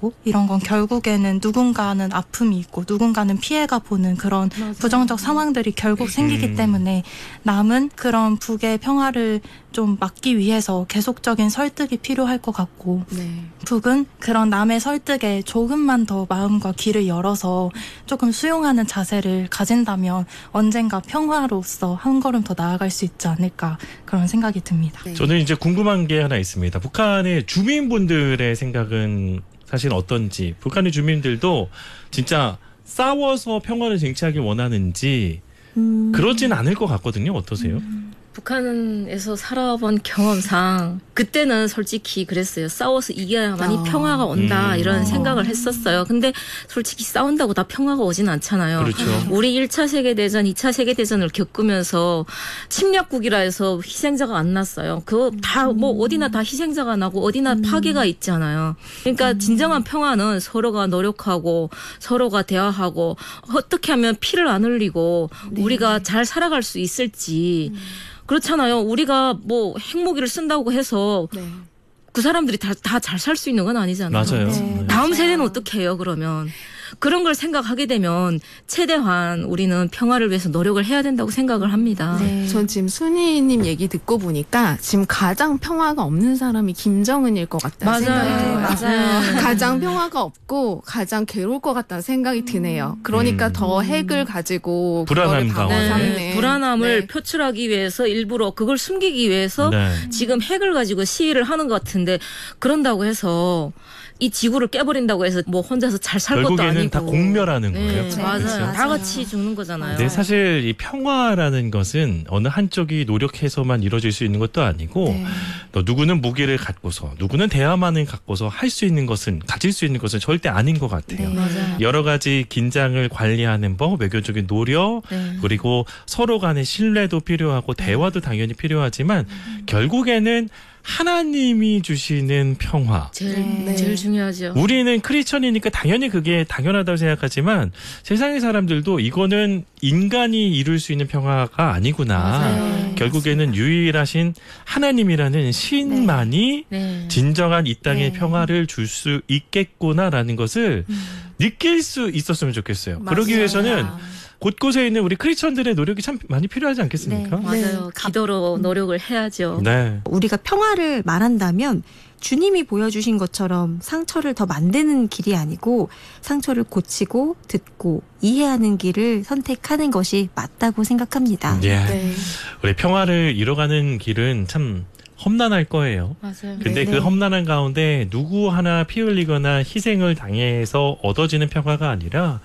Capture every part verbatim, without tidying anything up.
하고 이런 건 결국에는 누군가는 아픔이 있고 누군가는 피해가 보는 그런 맞아요. 부정적 상황들이 결국 생기기 음. 때문에 남은 그런 북의 평화를 좀 막기 위해서 계속적인 설득이 필요할 것 같고 네. 북은 그런 남의 설득에 조금만 더 마음과 귀를 열어서 조금 수용하는 자세를 가진다면 언젠가 평화로서 한 걸음 더 나아갈 수 있지 않을까 그런 생각이 듭니다. 네. 저는 이제 궁금한 게 하나 있습니다. 북한의 주민분들의 생각은 사실 어떤지, 북한의 주민들도 진짜 싸워서 평화를 쟁취하길 원하는지 음. 그러진 않을 것 같거든요. 어떠세요? 음. 북한에서 살아본 경험상 그때는 솔직히 그랬어요. 싸워서 이겨야만이 어. 평화가 온다 음. 이런 어. 생각을 했었어요. 근데 솔직히 싸운다고 다 평화가 오진 않잖아요. 그렇죠. 우리 일 차 세계대전, 이 차 세계대전을 겪으면서 침략국이라 해서 희생자가 안 났어요. 그거 다 뭐 어디나 다 희생자가 나고 어디나 파괴가 있잖아요. 그러니까 진정한 평화는 서로가 노력하고 서로가 대화하고 어떻게 하면 피를 안 흘리고 네. 우리가 잘 살아갈 수 있을지 그렇잖아요. 우리가 뭐 핵무기를 쓴다고 해서 네. 그 사람들이 다 다 잘 살 수 있는 건 아니잖아요. 맞아요. 네. 네. 다음 맞아요. 세대는 어떻게 해요, 그러면? 그런 걸 생각하게 되면 최대한 우리는 평화를 위해서 노력을 해야 된다고 생각을 합니다. 네. 전 지금 순희님 얘기 듣고 보니까 지금 가장 평화가 없는 사람이 김정은일 것 같다는 생각이 들어요. 맞아요. 가장 평화가 없고 가장 괴로울 것 같다는 생각이 드네요. 그러니까 음. 더 핵을 가지고 불안함 그거를 가운데. 방어 네, 삼네. 불안함을 네. 표출하기 위해서 일부러 그걸 숨기기 위해서 네. 지금 핵을 가지고 시위를 하는 것 같은데 그런다고 해서 이 지구를 깨버린다고 해서 뭐 혼자서 잘 살 것도 결국에는 아니고 다 공멸하는 네, 거예요. 맞아요. 그렇죠? 다 같이 죽는 거잖아요. 네, 사실 이 평화라는 것은 어느 한쪽이 노력해서만 이루어질 수 있는 것도 아니고 네. 또 누구는 무기를 갖고서 누구는 대화만을 갖고서 할 수 있는 것은 가질 수 있는 것은 절대 아닌 것 같아요. 네. 맞아요. 여러 가지 긴장을 관리하는 법, 외교적인 노력, 네. 그리고 서로 간의 신뢰도 필요하고 대화도 당연히 필요하지만 결국에는 하나님이 주시는 평화. 제일 네. 제일 중요하죠. 우리는 크리스천이니까 당연히 그게 당연하다고 생각하지만 세상의 사람들도 이거는 인간이 이룰 수 있는 평화가 아니구나. 맞아요. 결국에는 유일하신 하나님이라는 신만이 네. 진정한 이 땅의 네. 평화를 줄 수 있겠구나라는 것을 느낄 수 있었으면 좋겠어요. 그러기 맞아요. 위해서는 곳곳에 있는 우리 크리스천들의 노력이 참 많이 필요하지 않겠습니까? 네. 맞아요. 기도로 노력을 해야죠. 네. 우리가 평화를 말한다면 주님이 보여주신 것처럼 상처를 더 만드는 길이 아니고 상처를 고치고 듣고 이해하는 길을 선택하는 것이 맞다고 생각합니다. 예. 네. 우리 평화를 이뤄가는 길은 참 험난할 거예요. 맞아요. 근데 네. 그 험난한 가운데 누구 하나 피 흘리거나 희생을 당해서 얻어지는 평화가 아니라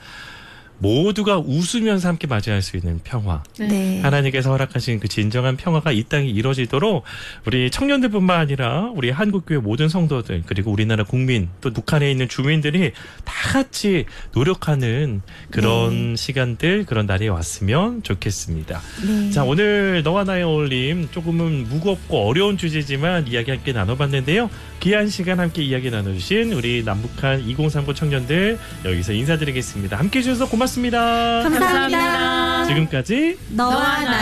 모두가 웃으면서 함께 맞이할 수 있는 평화. 네. 하나님께서 허락하신 그 진정한 평화가 이 땅에 이루어지도록 우리 청년들뿐만 아니라 우리 한국교회 모든 성도들 그리고 우리나라 국민 또 북한에 있는 주민들이 다 같이 노력하는 그런 네. 시간들 그런 날이 왔으면 좋겠습니다. 네. 자, 오늘 너와 나의 어울림 조금은 무겁고 어려운 주제지만 이야기 함께 나눠봤는데요. 귀한 시간 함께 이야기 나눠주신 우리 남북한 이공삼구 청년들 여기서 인사드리겠습니다. 함께해 주셔서 고맙습니다. 감사합니다. 감사합니다. 지금까지 너와 나